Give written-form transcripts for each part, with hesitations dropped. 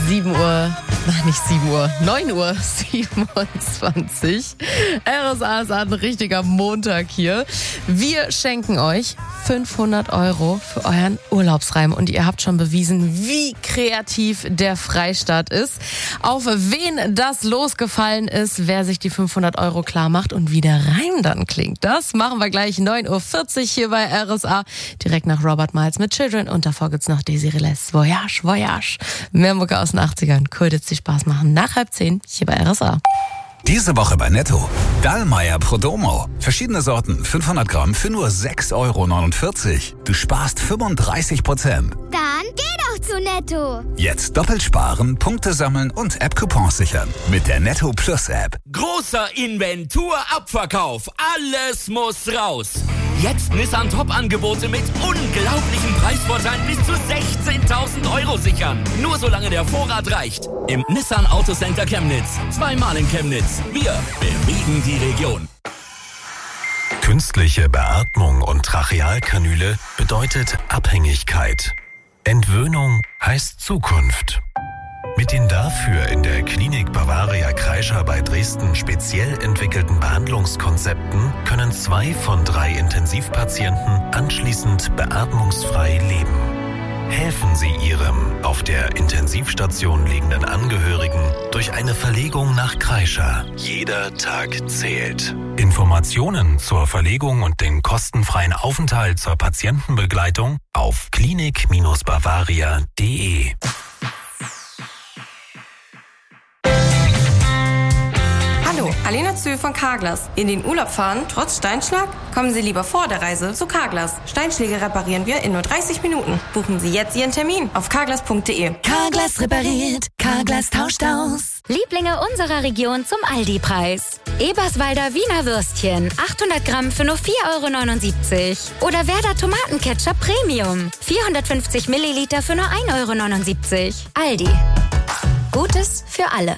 9 Uhr 27. RSA ist ein richtiger Montag hier. Wir schenken euch 500 € für euren Urlaubsreim und ihr habt schon bewiesen, wie kreativ der Freistaat ist. Auf wen das losgefallen ist, wer sich die 500 € klar macht und wie der Reim dann klingt. Das machen wir gleich 9.40 Uhr hier bei RSA. Direkt nach Robert Miles mit Children und davor gibt's noch Desiree Les. Voyage, Voyage. Mehr Mucke aus den 80ern. Cool, dass die Spaß machen. Nach 9:30 hier bei RSA. Diese Woche bei Netto. Dallmayr Prodomo. Verschiedene Sorten, 500 Gramm für nur 6,49 €. Du sparst 35%. Dann geh doch zu Netto. Jetzt doppelt sparen, Punkte sammeln und App-Coupons sichern. Mit der Netto Plus App. Großer Inventur-Abverkauf. Alles muss raus. Jetzt Nissan Top-Angebote mit unglaublichen Preisvorteilen bis zu 16.000 € sichern. Nur solange der Vorrat reicht. Im Nissan Autocenter Chemnitz. 2-mal in Chemnitz. Wir bewegen die Region. Künstliche Beatmung und Trachealkanüle bedeutet Abhängigkeit. Entwöhnung heißt Zukunft. Mit den dafür in der Klinik Bavaria Kreischer bei Dresden speziell entwickelten Behandlungskonzepten können 2 von 3 Intensivpatienten anschließend beatmungsfrei leben. Helfen Sie Ihrem auf der Intensivstation liegenden Angehörigen durch eine Verlegung nach Kreischer. Jeder Tag zählt. Informationen zur Verlegung und den kostenfreien Aufenthalt zur Patientenbegleitung auf klinik-bavaria.de. Hallo, Alena Zühl von Carglass. In den Urlaub fahren, trotz Steinschlag? Kommen Sie lieber vor der Reise zu Carglass. Steinschläge reparieren wir in nur 30 Minuten. Buchen Sie jetzt Ihren Termin auf carglass.de. Carglass repariert, Carglass tauscht aus. Lieblinge unserer Region zum Aldi-Preis. Eberswalder Wiener Würstchen, 800 Gramm für nur 4,79 €. Oder Werder Tomatenketchup Premium, 450 Milliliter für nur 1,79 €. Aldi. Gutes für alle.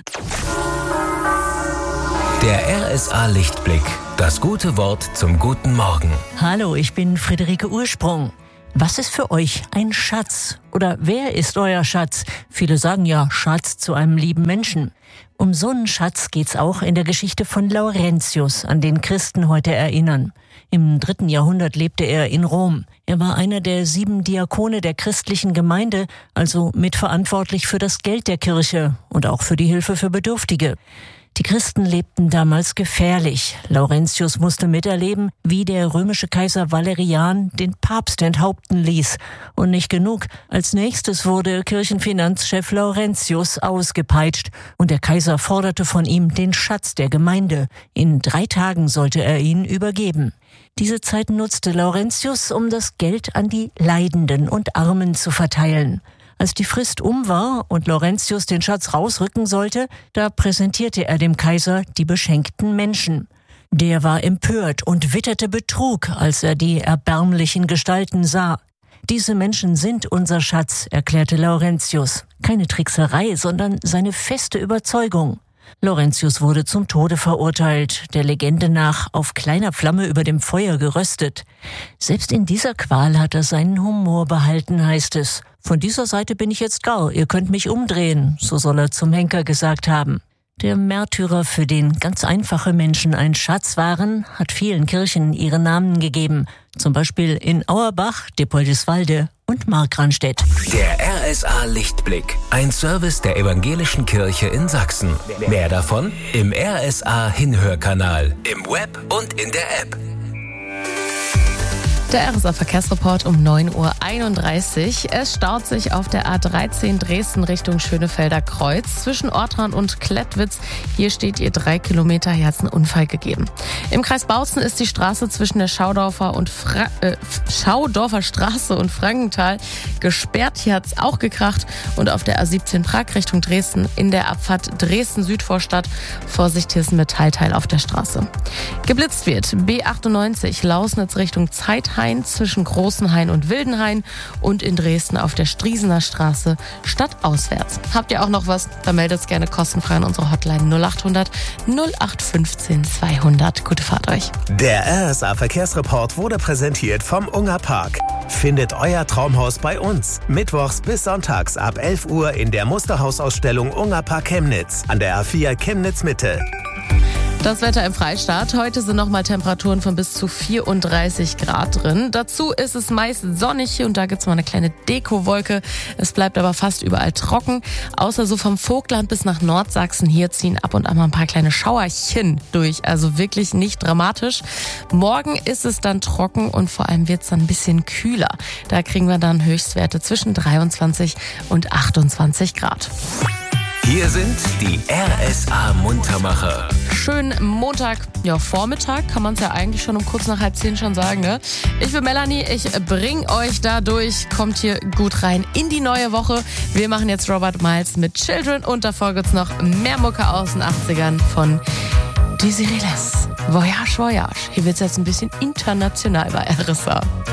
Der RSA Lichtblick. Das gute Wort zum guten Morgen. Hallo, ich bin Friederike Ursprung. Was ist für euch ein Schatz? Oder wer ist euer Schatz? Viele sagen ja Schatz zu einem lieben Menschen. Um so einen Schatz geht's auch in der Geschichte von Laurentius, an den Christen heute erinnern. Im 3. Jahrhundert lebte er in Rom. Er war einer der 7 Diakone der christlichen Gemeinde, also mitverantwortlich für das Geld der Kirche und auch für die Hilfe für Bedürftige. Die Christen lebten damals gefährlich. Laurentius musste miterleben, wie der römische Kaiser Valerian den Papst enthaupten ließ. Und nicht genug. Als nächstes wurde Kirchenfinanzchef Laurentius ausgepeitscht und der Kaiser forderte von ihm den Schatz der Gemeinde. In 3 Tagen sollte er ihn übergeben. Diese Zeit nutzte Laurentius, um das Geld an die Leidenden und Armen zu verteilen. Als die Frist um war und Laurentius den Schatz rausrücken sollte, da präsentierte er dem Kaiser die beschenkten Menschen. Der war empört und witterte Betrug, als er die erbärmlichen Gestalten sah. Diese Menschen sind unser Schatz, erklärte Laurentius. Keine Trickserei, sondern seine feste Überzeugung. Laurentius wurde zum Tode verurteilt, der Legende nach auf kleiner Flamme über dem Feuer geröstet. Selbst in dieser Qual hat er seinen Humor behalten, heißt es. Von dieser Seite bin ich jetzt gar, ihr könnt mich umdrehen, so soll er zum Henker gesagt haben. Der Märtyrer, für den ganz einfache Menschen ein Schatz waren, hat vielen Kirchen ihre Namen gegeben. Zum Beispiel in Auerbach, Diepoldiswalde und Markranstädt. Der RSA Lichtblick. Ein Service der Evangelischen Kirche in Sachsen. Mehr davon im RSA Hinhörkanal, im Web und in der App. Der RSA-Verkehrsreport um 9.31 Uhr. Es staut sich auf der A13 Dresden Richtung Schönefelder Kreuz zwischen Ortrand und Klettwitz. Hier steht ihr 3 Kilometer, hier hat es einen Unfall gegeben. Im Kreis Bautzen ist die Straße zwischen der Schaudorfer Straße und Frankenthal gesperrt. Hier hat es auch gekracht. Und auf der A17 Prag Richtung Dresden in der Abfahrt Dresden-Südvorstadt. Vorsicht, hier ist ein Metallteil auf der Straße. Geblitzt wird B98 Lausnitz Richtung Zeitheim. Hain zwischen Großen Hain und Wilden Hain und in Dresden auf der Striesener Straße stadtauswärts. Habt ihr auch noch was? Dann meldet es gerne kostenfrei an unsere Hotline 0800 0815 200. Gute Fahrt euch. Der RSA Verkehrsreport wurde präsentiert vom Unger Park. Findet euer Traumhaus bei uns. Mittwochs bis sonntags ab 11 Uhr in der Musterhausausstellung Unger Park Chemnitz an der A4 Chemnitz Mitte. Das Wetter im Freistaat. Heute sind nochmal Temperaturen von bis zu 34 Grad drin. Dazu ist es meist sonnig hier und da gibt's mal eine kleine Dekowolke. Es bleibt aber fast überall trocken. Außer so vom Vogtland bis nach Nordsachsen. Hier ziehen ab und an mal ein paar kleine Schauerchen durch. Also wirklich nicht dramatisch. Morgen ist es dann trocken und vor allem wird's dann ein bisschen kühler. Da kriegen wir dann Höchstwerte zwischen 23 und 28 Grad. Hier sind die RSA-Muntermacher. Schönen Montag, Vormittag, kann man es ja eigentlich schon um kurz nach 9:30 schon sagen, ne? Ich bin Melanie, ich bring euch da durch, kommt hier gut rein in die neue Woche. Wir machen jetzt Robert Miles mit Children und davor gibt's noch mehr Mucke aus den 80ern von Dizzy Riles. Voyage, Voyage. Hier wird's jetzt ein bisschen international bei RSA.